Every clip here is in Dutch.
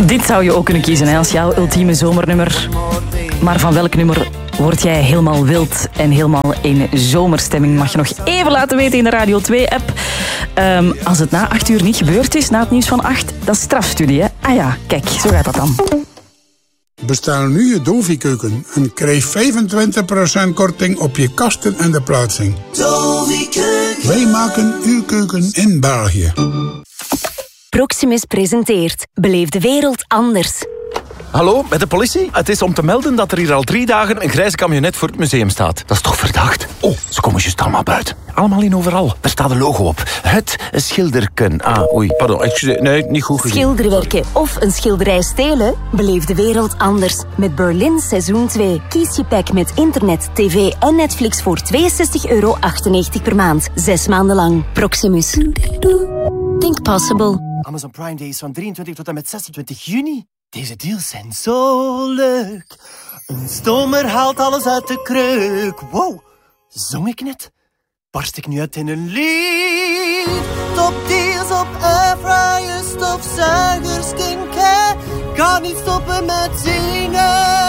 Dit zou je ook kunnen kiezen hè, als jouw ultieme zomernummer. Maar van welk nummer word jij helemaal wild en helemaal in zomerstemming? Mag je nog even laten weten in de Radio 2-app. Als het na 8 uur niet gebeurd is, na het nieuws van 8, dat is strafstudie. Hè? Ah ja, kijk, zo gaat dat dan. Bestel nu je Dovi-keuken en krijg 25% korting op je kasten en de plaatsing. Dovi-keuken. Wij maken uw keuken in België. Proximus presenteert Beleef de wereld anders. Hallo, met de politie? Het is om te melden dat er hier al 3 dagen een grijze camionet voor het museum staat. Dat is toch verdacht? Oh, ze komen juist allemaal buiten. Allemaal in overal. Daar staat een logo op. Het schilderken. Ah, oei, pardon. Excuseer, nee, niet goed gezien. Schilderwerken of een schilderij stelen? Beleef de wereld anders. Met Berlin seizoen 2. Kies je pack met internet, tv en Netflix voor €62,98 per maand. 6 maanden lang. Proximus. Think possible. Amazon Prime Day is van 23 tot en met 26 juni. Deze deals zijn zo leuk. Een stomer haalt alles uit de kreuk. Wow, zong ik net? Barst ik nu uit in een lied? Top deals op airfryers, stofzuigers, skincare. Kan niet stoppen met zingen.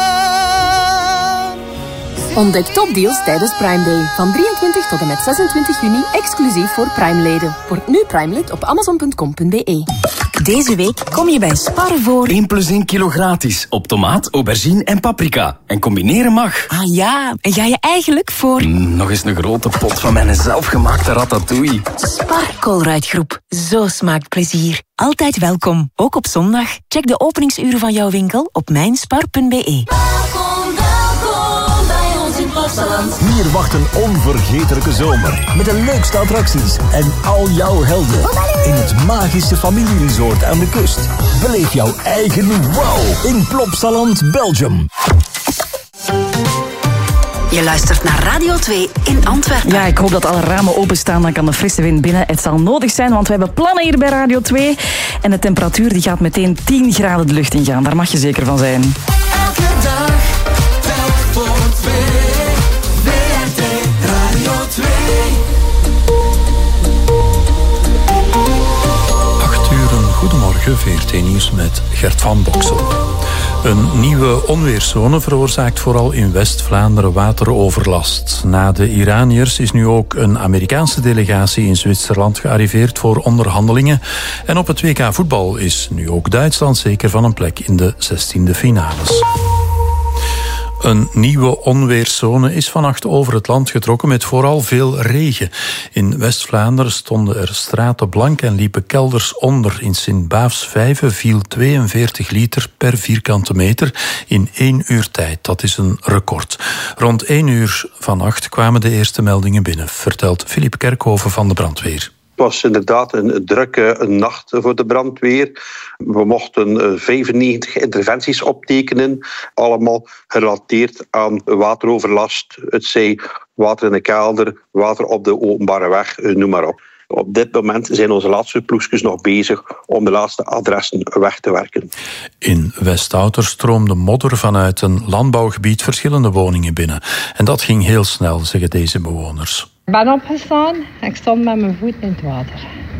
Ontdek topdeals tijdens Prime Day. Van 23 tot en met 26 juni, exclusief voor Prime-leden. Word nu Prime-lid op amazon.com.be. Deze week kom je bij Spar voor 1 + 1 kilo gratis op tomaat, aubergine en paprika. En combineren mag. Ah ja, en ga je eigenlijk voor... Nog eens een grote pot van mijn zelfgemaakte ratatouille. Spar Colruyt-groep. Zo smaakt plezier. Altijd welkom, ook op zondag. Check de openingsuren van jouw winkel op mijnspar.be. Hier wacht een onvergetelijke zomer. Met de leukste attracties en al jouw helden. In het magische familieresort aan de kust. Beleef jouw eigen wow in Plopsaland, Belgium. Je luistert naar Radio 2 in Antwerpen. Ja, ik hoop dat alle ramen openstaan, dan kan de frisse wind binnen. Het zal nodig zijn, want we hebben plannen hier bij Radio 2. En de temperatuur die gaat meteen 10 graden de lucht ingaan. Daar mag je zeker van zijn. Elke dag, telk voor 2. VRT Radio 2. 8 uur, een goedemorgen, VRT Nieuws met Gert van Boksel. Een nieuwe onweerszone veroorzaakt vooral in West-Vlaanderen wateroverlast. Na de Iraniërs is nu ook een Amerikaanse delegatie in Zwitserland gearriveerd voor onderhandelingen. En op het WK voetbal is nu ook Duitsland zeker van een plek in de 16e finales. Een nieuwe onweerszone is vannacht over het land getrokken met vooral veel regen. In West-Vlaanderen stonden er straten blank en liepen kelders onder. In Sint-Baafsvijve viel 42 liter per vierkante meter in 1 uur tijd. Dat is een record. Rond 1 uur vannacht kwamen de eerste meldingen binnen, vertelt Filip Kerkhoven van de brandweer. Het was inderdaad een drukke nacht voor de brandweer. We mochten 95 interventies optekenen, allemaal gerelateerd aan wateroverlast. Het zij water in de kelder, water op de openbare weg, noem maar op. Op dit moment zijn onze laatste ploegjes nog bezig om de laatste adressen weg te werken. In Westouter stroomde modder vanuit een landbouwgebied verschillende woningen binnen. En dat ging heel snel, zeggen deze bewoners. Ik ben opgestaan en ik stond met mijn voet in het water.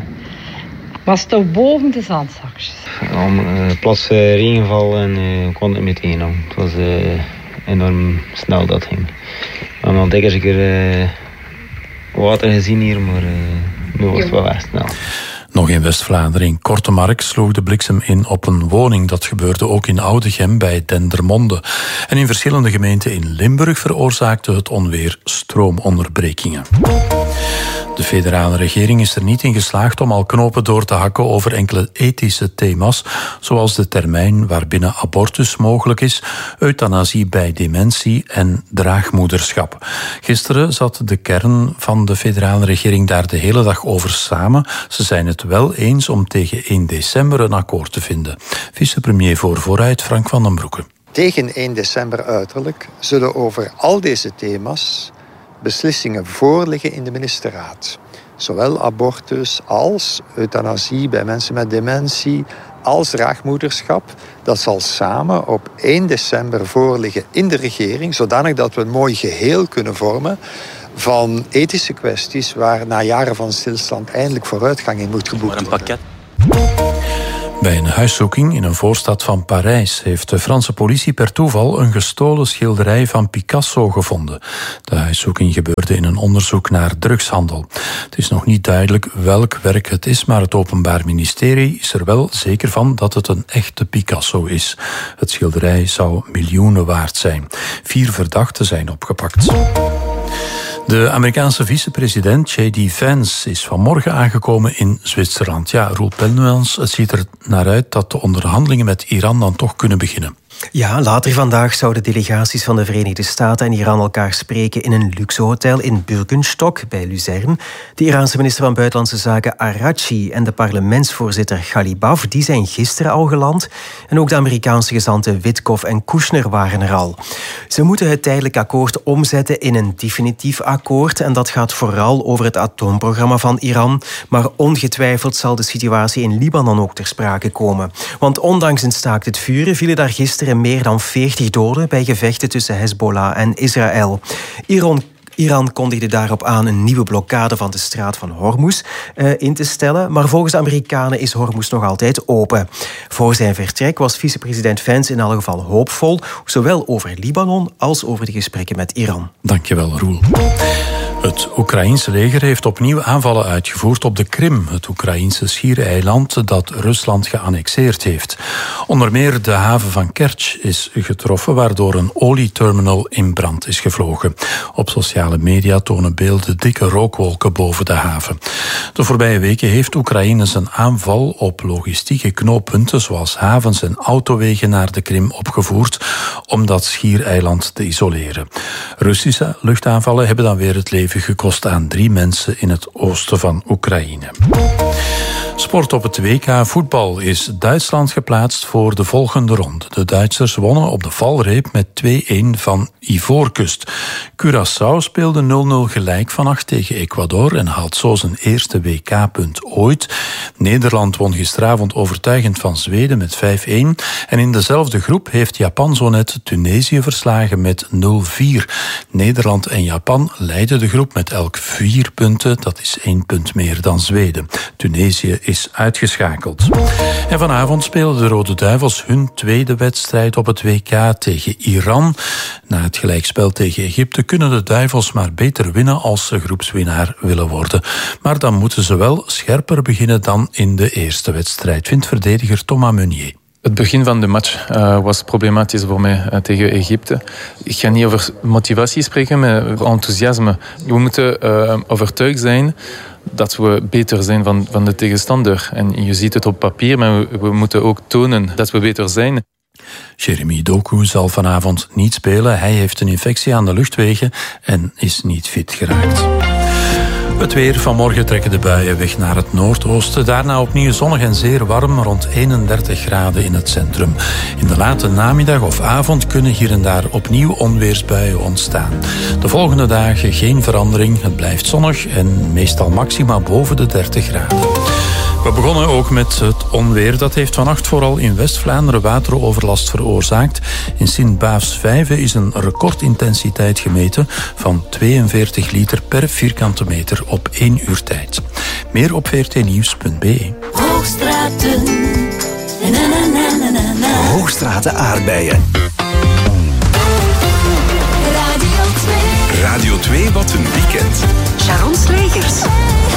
Was toch boven de zandzakjes. Plots regenval en ik kon het meteen aan. Het was enorm snel dat ging. We hebben al dikwijls een keer water gezien hier, maar nu was het wel echt snel. Nog in West-Vlaanderen, in Kortemark, sloeg de bliksem in op een woning. Dat gebeurde ook in Oudegem bij Dendermonde. En in verschillende gemeenten in Limburg veroorzaakte het onweer stroomonderbrekingen. De federale regering is er niet in geslaagd om al knopen door te hakken over enkele ethische thema's, zoals de termijn waarbinnen abortus mogelijk is, euthanasie bij dementie en draagmoederschap. Gisteren zat de kern van de federale regering daar de hele dag over samen. Ze zijn het wel eens om tegen 1 december een akkoord te vinden. Vicepremier voor Vooruit, Frank van den Broeke. Tegen 1 december uiterlijk zullen over al deze thema's beslissingen voorliggen in de ministerraad. Zowel abortus als euthanasie bij mensen met dementie, als draagmoederschap. Dat zal samen op 1 december voorliggen in de regering, zodanig dat we een mooi geheel kunnen vormen van ethische kwesties waar na jaren van stilstand eindelijk vooruitgang in moet geboekt worden. Bij een huiszoeking in een voorstad van Parijs heeft de Franse politie per toeval een gestolen schilderij van Picasso gevonden. De huiszoeking gebeurde in een onderzoek naar drugshandel. Het is nog niet duidelijk welk werk het is, maar het Openbaar Ministerie is er wel zeker van dat het een echte Picasso is. Het schilderij zou miljoenen waard zijn. 4 verdachten zijn opgepakt. De Amerikaanse vicepresident J.D. Vance is vanmorgen aangekomen in Zwitserland. Ja, Roel Pellemans, het ziet er naar uit dat de onderhandelingen met Iran dan toch kunnen beginnen. Ja, later vandaag zouden delegaties van de Verenigde Staten en Iran elkaar spreken in een luxe hotel in Burgenstock bij Luzern. De Iraanse minister van Buitenlandse Zaken Araghchi en de parlementsvoorzitter Ghalibaf, die zijn gisteren al geland. En ook de Amerikaanse gezanten Witkoff en Kushner waren er al. Ze moeten het tijdelijk akkoord omzetten in een definitief akkoord. En dat gaat vooral over het atoomprogramma van Iran. Maar ongetwijfeld zal de situatie in Libanon ook ter sprake komen. Want ondanks een staakt het vuren vielen daar gisteren meer dan 40 doden bij gevechten tussen Hezbollah en Israël. Iran kondigde daarop aan een nieuwe blokkade van de straat van Hormuz in te stellen. Maar volgens de Amerikanen is Hormuz nog altijd open. Voor zijn vertrek was vicepresident Vance in elk geval hoopvol, zowel over Libanon als over de gesprekken met Iran. Dankjewel, Roel. Het Oekraïense leger heeft opnieuw aanvallen uitgevoerd op de Krim, het Oekraïense schiereiland dat Rusland geannexeerd heeft. Onder meer de haven van Kerch is getroffen, waardoor een olieterminal in brand is gevlogen. Op sociale media tonen beelden dikke rookwolken boven de haven. De voorbije weken heeft Oekraïne zijn aanval op logistieke knooppunten zoals havens en autowegen naar de Krim opgevoerd om dat schiereiland te isoleren. Russische luchtaanvallen hebben dan weer het leven gekost aan 3 mensen in het oosten van Oekraïne. Sport op het WK voetbal is Duitsland geplaatst voor de volgende ronde. De Duitsers wonnen op de valreep met 2-1 van Ivoorkust. Curaçao speelde 0-0 gelijk vannacht tegen Ecuador en haalt zo zijn eerste WK-punt ooit. Nederland won gisteravond overtuigend van Zweden met 5-1. En in dezelfde groep heeft Japan zo net Tunesië verslagen met 0-4. Nederland en Japan leiden de groep met elk 4 punten. Dat is 1 punt meer dan Zweden. Tunesië is uitgeschakeld. En vanavond spelen de Rode Duivels hun tweede wedstrijd op het WK tegen Iran. Na het gelijkspel tegen Egypte kunnen de Duivels maar beter winnen als ze groepswinnaar willen worden. Maar dan moeten ze wel scherper beginnen dan in de eerste wedstrijd, vindt verdediger Thomas Meunier. Het begin van de match was problematisch voor mij tegen Egypte. Ik ga niet over motivatie spreken, maar over enthousiasme. We moeten overtuigd zijn dat we beter zijn van de tegenstander. En je ziet het op papier, maar we moeten ook tonen dat we beter zijn. Jeremy Doku zal vanavond niet spelen. Hij heeft een infectie aan de luchtwegen en is niet fit geraakt. Het weer. Vanmorgen trekken de buien weg naar het noordoosten. Daarna opnieuw zonnig en zeer warm, rond 31 graden in het centrum. In de late namiddag of avond kunnen hier en daar opnieuw onweersbuien ontstaan. De volgende dagen geen verandering. Het blijft zonnig en meestal maxima boven de 30 graden. We begonnen ook met het onweer. Dat heeft vannacht vooral in West-Vlaanderen wateroverlast veroorzaakt. In Sint-Baafs-Vijve is een recordintensiteit gemeten van 42 liter per vierkante meter op 1 uur tijd. Meer op vrtnieuws.be. Hoogstraten. Hoogstraten aardbeien. Radio 2. Radio 2, wat een weekend. Sharon Slegers.